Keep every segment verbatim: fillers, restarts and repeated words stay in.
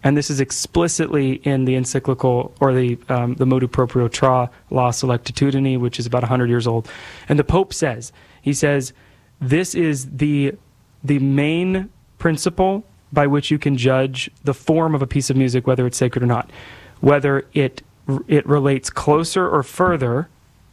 and this is explicitly in the encyclical, or the um, the Motu Proprio Tra La Selectitudine, which is about one hundred years old. And the Pope says, he says, this is the the main principle by which you can judge the form of a piece of music, whether it's sacred or not, whether it it relates closer or further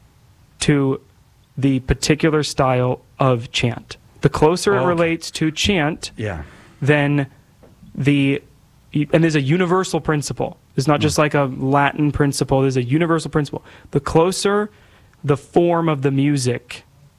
to the particular style of chant. The closer oh, it okay. relates to chant, yeah. then the, and there's a universal principle. It's not just like a Latin principle, there's a universal principle. The closer the form of the music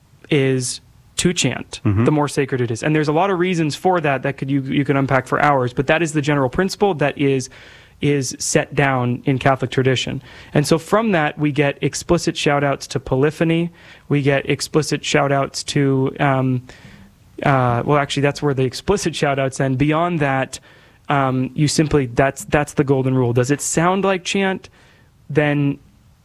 is to chant, mm-hmm. the more sacred it is. And there's a lot of reasons for that that could you you can unpack for hours, but that is the general principle that is is set down in Catholic tradition. And so from that, we get explicit shout-outs to polyphony, we get explicit shout-outs to, um, uh, well, actually, that's where the explicit shout-outs end. Beyond that, um, you simply, that's that's the golden rule. Does it sound like chant? Then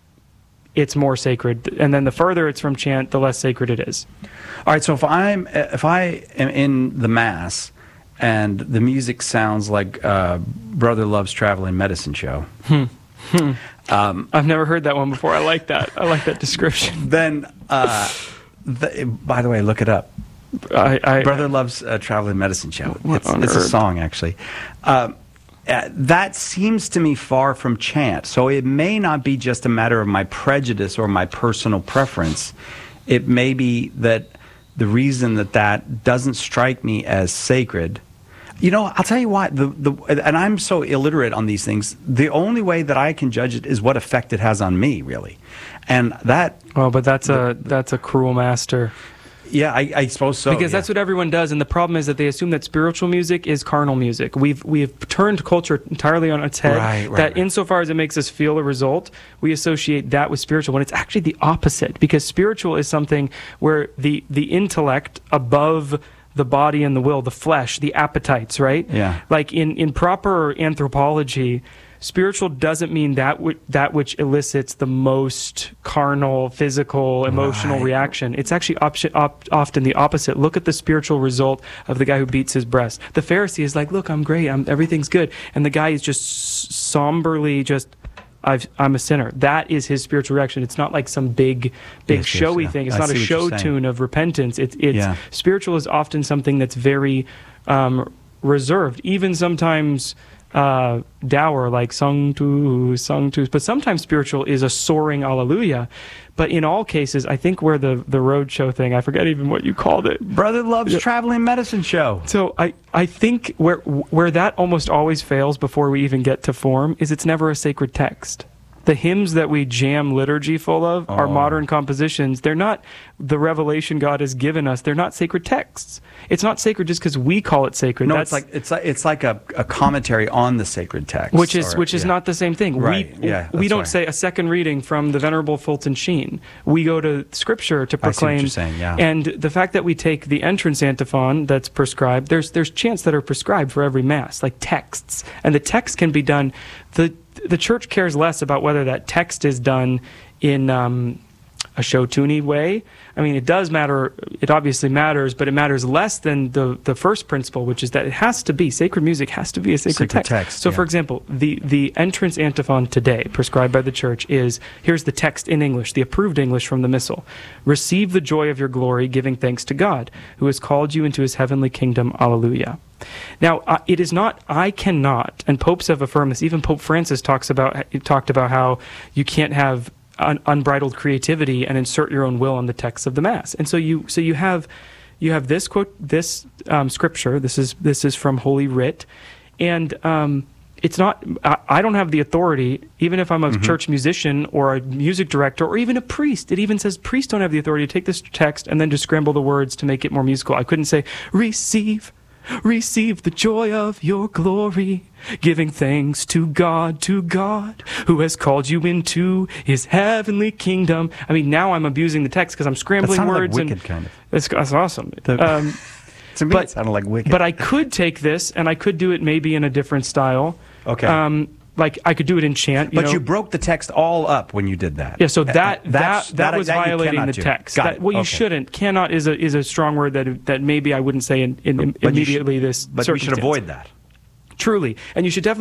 it's more sacred. And then the further it's from chant, the less sacred it is. All right, so if I'm if I am in the Mass and the music sounds like uh, Brother Love's Traveling Medicine Show. Hmm. Hmm. Um, I've never heard that one before. I like that. I like that description. Then, uh, the, by the way, look it up. I, I, Brother Love's uh, Traveling Medicine Show. What It's, on it's a earth? song, actually. Um, uh, that seems to me far from chant. So it may not be just a matter of my prejudice or my personal preference. It may be that the reason that that doesn't strike me as sacred. You know, I'll tell you what, the, the, and I'm so illiterate on these things, the only way that I can judge it is what effect it has on me, really. And that... Oh, but that's the, a that's a cruel master. Yeah, I, I suppose so. Because yeah. that's what everyone does, and the problem is that they assume that spiritual music is carnal music. We've we've turned culture entirely on its head, right, right, that right. insofar as it makes us feel a result, we associate that with spiritual, when it's actually the opposite. Because spiritual is something where the, the intellect above the body and the will, the flesh, the appetites, right? Yeah. Like in, in proper anthropology, spiritual doesn't mean that w- that which elicits the most carnal, physical, emotional Right. reaction. It's actually op- op- often the opposite. Look at the spiritual result of the guy who beats his breast. The Pharisee is like, look, I'm great, I'm, everything's good. And the guy is just s- somberly just... I've, I'm a sinner. That is his spiritual reaction. It's not like some big, big Yes, yes, showy yeah. thing. It's I not a see what show you're saying. tune of repentance. It's it's Yeah. spiritual is often something that's very um, reserved. Even sometimes uh, dour, like sung to, sung to. But sometimes spiritual is a soaring hallelujah. But in all cases, I think where the the roadshow thing, I forget even what you called it. Brother Love's Yeah. Traveling Medicine Show. So I, I think where where that almost always fails before we even get to form is it's never a sacred text. The hymns that we jam liturgy full of are Oh. modern compositions. They're not the revelation God has given us. They're not sacred texts. It's not sacred just because we call it sacred. No, That's it's like it's like it's like a, a commentary on the sacred text, which is or- which is yeah. not the same thing. Right, We yeah, we that's don't right. say a second reading from the Venerable Fulton Sheen. We go to Scripture to I see what proclaim. you're saying, yeah. And the fact that we take the entrance antiphon that's prescribed, there's there's chants that are prescribed for every mass, like texts, and the text can be done. the The church cares less about whether that text is done in um, a show-tuney way. I mean, it does matter. It obviously matters, but it matters less than the, the first principle, which is that it has to be, sacred music has to be a sacred, Sacred text. text, So, yeah. for example, the, the entrance antiphon today, prescribed by the church, is, here's the text in English, the approved English from the Missal. Receive the joy of your glory, giving thanks to God, who has called you into his heavenly kingdom. Alleluia. Now, uh, it is not, I cannot, and popes have affirmed this, even Pope Francis talks about, talked about how you can't have un- unbridled creativity and insert your own will on the text of the Mass. And so you, so you have, you have this quote, this um, scripture, this is, this is from Holy Writ, and um, it's not, I, I don't have the authority, even if I'm a Mm-hmm. church musician or a music director or even a priest. It even says priests don't have the authority to take this text and then just scramble the words to make it more musical. I couldn't say, receive, receive the joy of your glory, giving thanks to God, to God, who has called you into his heavenly kingdom. I mean, now I'm abusing the text because I'm That scrambling sounded words. like Wicked, and kind of. That's, that's awesome. The- Um, To me, but- it sounded like Wicked. but I could take this and I could do it maybe in a different style. Okay. Um, like I could do it in chant. You but know? you broke the text all up when you did that. Yeah, so Uh, that that that's- that, I- was that you violating cannot the do. text. Got That, it. well, you Okay. shouldn't. Cannot is a is a strong word that that maybe I wouldn't say in, in, But you should- immediately this. But we should circumstance. avoid that. Truly, and you should definitely.